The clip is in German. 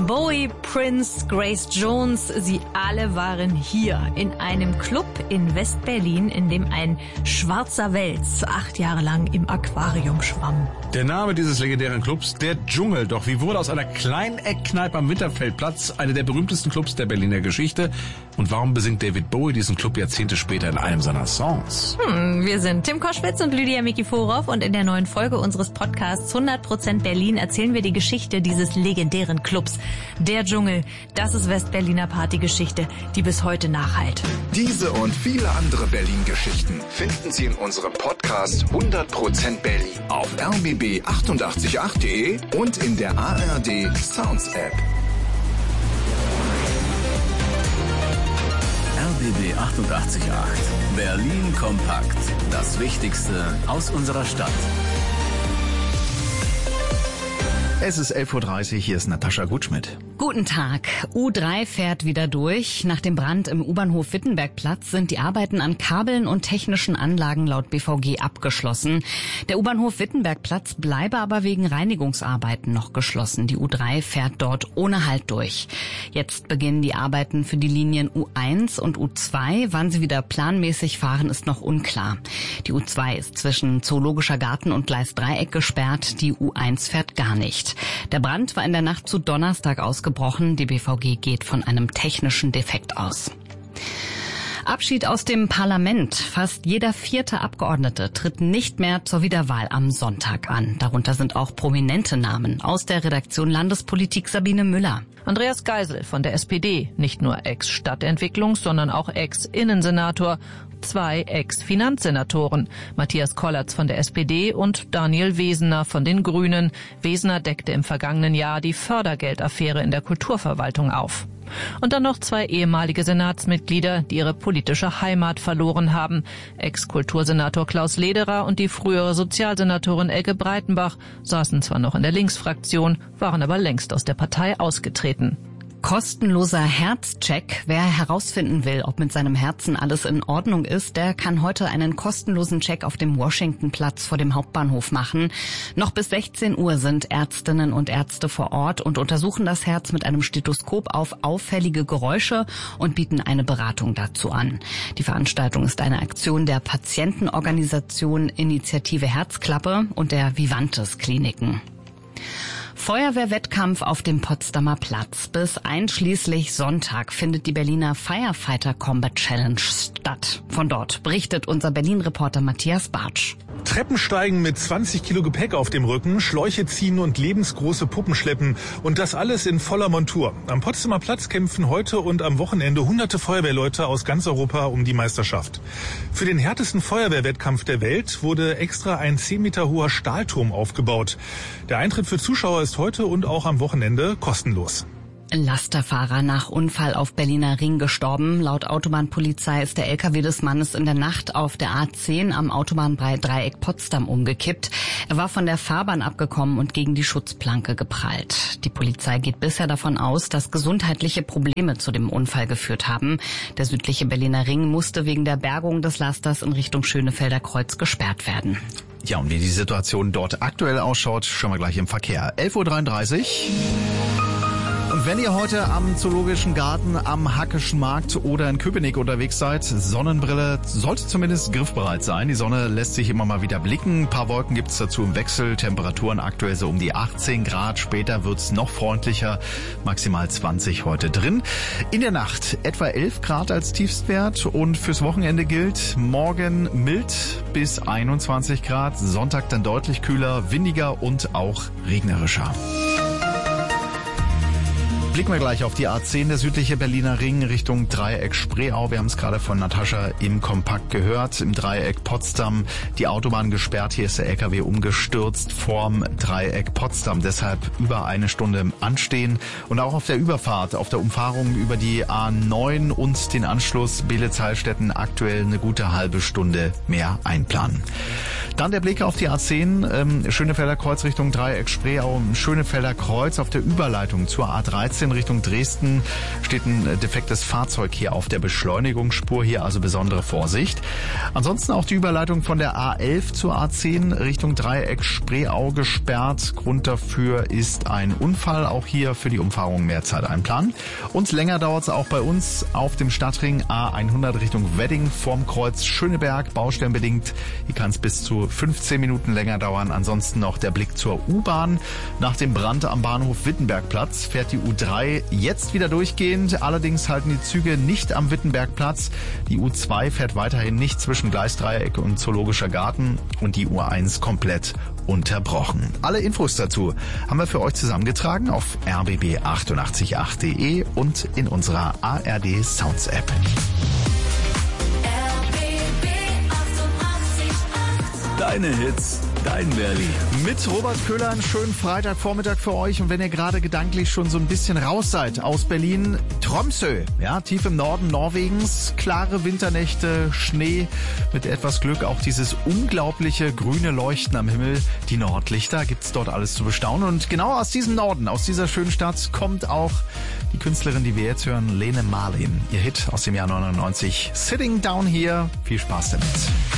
Bowie, Prince, Grace Jones, sie alle waren hier in einem Club in West-Berlin, in dem ein schwarzer Wels 8 Jahre lang im Aquarium schwamm. Der Name dieses legendären Clubs, der Dschungel. Doch wie wurde aus einer kleinen Eckkneipe am Winterfeldplatz eine der berühmtesten Clubs der Berliner Geschichte? Und warum besingt David Bowie diesen Club Jahrzehnte später in einem seiner Songs? Wir sind Tim Koschwitz und Lydia Mikiforov und in der neuen Folge unseres Podcasts 100% Berlin erzählen wir die Geschichte dieses legendären Clubs. Der Dschungel, das ist West-Berliner Partygeschichte, die bis heute nachhallt. Diese und viele andere Berlin-Geschichten finden Sie in unserem Podcast 100% Berlin auf rbb888.de und in der ARD Sounds App. RBB 88.8. Berlin kompakt. Das Wichtigste aus unserer Stadt. Es ist 11.30 Uhr, hier ist Natascha Gutschmidt. Guten Tag. U3 fährt wieder durch. Nach dem Brand im U-Bahnhof Wittenbergplatz sind die Arbeiten an Kabeln und technischen Anlagen laut BVG abgeschlossen. Der U-Bahnhof Wittenbergplatz bleibe aber wegen Reinigungsarbeiten noch geschlossen. Die U3 fährt dort ohne Halt durch. Jetzt beginnen die Arbeiten für die Linien U1 und U2. Wann sie wieder planmäßig fahren, ist noch unklar. Die U2 ist zwischen Zoologischer Garten und Gleis Dreieck gesperrt. Die U1 fährt gar nicht. Der Brand war in der Nacht zu Donnerstag ausgebrochen. Die BVG geht von einem technischen Defekt aus. Abschied aus dem Parlament. Fast jeder 4. Abgeordnete tritt nicht mehr zur Wiederwahl am Sonntag an. Darunter sind auch prominente Namen. Aus der Redaktion Landespolitik Sabine Müller. Andreas Geisel von der SPD, nicht nur Ex-Stadtentwicklung, sondern auch Ex-Innensenator. 2 Ex-Finanzsenatoren, Matthias Kollatz von der SPD und Daniel Wesener von den Grünen. Wesener deckte im vergangenen Jahr die Fördergeldaffäre in der Kulturverwaltung auf. Und dann noch 2 ehemalige Senatsmitglieder, die ihre politische Heimat verloren haben. Ex-Kultursenator Klaus Lederer und die frühere Sozialsenatorin Elke Breitenbach saßen zwar noch in der Linksfraktion, waren aber längst aus der Partei ausgetreten. Kostenloser Herzcheck. Wer herausfinden will, ob mit seinem Herzen alles in Ordnung ist, der kann heute einen kostenlosen Check auf dem Washingtonplatz vor dem Hauptbahnhof machen. Noch bis 16 Uhr sind Ärztinnen und Ärzte vor Ort und untersuchen das Herz mit einem Stethoskop auf auffällige Geräusche und bieten eine Beratung dazu an. Die Veranstaltung ist eine Aktion der Patientenorganisation Initiative Herzklappe und der Vivantes Kliniken. Feuerwehrwettkampf auf dem Potsdamer Platz. Bis einschließlich Sonntag findet die Berliner Firefighter Combat Challenge statt. Von dort berichtet unser Berlin-Reporter Matthias Bartsch. Treppensteigen mit 20 Kilo Gepäck auf dem Rücken, Schläuche ziehen und lebensgroße Puppen schleppen. Und das alles in voller Montur. Am Potsdamer Platz kämpfen heute und am Wochenende hunderte Feuerwehrleute aus ganz Europa um die Meisterschaft. Für den härtesten Feuerwehrwettkampf der Welt wurde extra ein 10 Meter hoher Stahlturm aufgebaut. Der Eintritt für Zuschauer ist heute und auch am Wochenende kostenlos. Lasterfahrer nach Unfall auf Berliner Ring gestorben. Laut Autobahnpolizei ist der LKW des Mannes in der Nacht auf der A10 am Autobahndreieck Potsdam umgekippt. Er war von der Fahrbahn abgekommen und gegen die Schutzplanke geprallt. Die Polizei geht bisher davon aus, dass gesundheitliche Probleme zu dem Unfall geführt haben. Der südliche Berliner Ring musste wegen der Bergung des Lasters in Richtung Schönefelder Kreuz gesperrt werden. Ja, und wie die Situation dort aktuell ausschaut, schauen wir gleich im Verkehr. 11.33 Uhr. Und wenn ihr heute am Zoologischen Garten, am Hackischen Markt oder in Köpenick unterwegs seid, Sonnenbrille sollte zumindest griffbereit sein. Die Sonne lässt sich immer mal wieder blicken. Ein paar Wolken gibt's dazu im Wechsel. Temperaturen aktuell so um die 18 Grad. Später wird's noch freundlicher. Maximal 20 heute drin. In der Nacht etwa 11 Grad als Tiefstwert. Und fürs Wochenende gilt morgen mild bis 21 Grad. Sonntag dann deutlich kühler, windiger und auch regnerischer. Blicken wir gleich auf die A10, der südliche Berliner Ring Richtung Dreieck Spreeau. Wir haben es gerade von Natascha im Kompakt gehört. Im Dreieck Potsdam die Autobahn gesperrt. Hier ist der LKW umgestürzt vorm Dreieck Potsdam. Deshalb über eine Stunde im Anstehen. Und auch auf der Überfahrt, auf der Umfahrung über die A9 und den Anschluss Beelitz-Heilstätten aktuell eine gute halbe Stunde mehr einplanen. Dann der Blick auf die A10, Schönefelder Kreuz Richtung Dreieck-Spreeau, Schönefelder Kreuz auf der Überleitung zur A13 Richtung Dresden steht ein defektes Fahrzeug hier auf der Beschleunigungsspur, hier also besondere Vorsicht. Ansonsten auch die Überleitung von der A11 zur A10 Richtung Dreieck-Spreeau gesperrt. Grund dafür ist ein Unfall, auch hier für die Umfahrung mehr Zeit einplanen. Und länger dauert es auch bei uns auf dem Stadtring A100 Richtung Wedding vorm Kreuz Schöneberg, baustellenbedingt. Hier kann es bis zu 15 Minuten länger dauern. Ansonsten noch der Blick zur U-Bahn. Nach dem Brand am Bahnhof Wittenbergplatz fährt die U3 jetzt wieder durchgehend. Allerdings halten die Züge nicht am Wittenbergplatz. Die U2 fährt weiterhin nicht zwischen Gleisdreieck und Zoologischer Garten und die U1 komplett unterbrochen. Alle Infos dazu haben wir für euch zusammengetragen auf rbb888.de und in unserer ARD Sounds App. Deine Hits, dein Berlin. Mit Robert Köhler einen schönen Freitagvormittag für euch. Und wenn ihr gerade gedanklich schon so ein bisschen raus seid aus Berlin, Tromsø, ja, tief im Norden Norwegens, klare Winternächte, Schnee, mit etwas Glück auch dieses unglaubliche grüne Leuchten am Himmel. Die Nordlichter, gibt's dort alles zu bestaunen. Und genau aus diesem Norden, aus dieser schönen Stadt, kommt auch die Künstlerin, die wir jetzt hören, Lene Marlin. Ihr Hit aus dem Jahr 99, Sitting Down Here. Viel Spaß damit.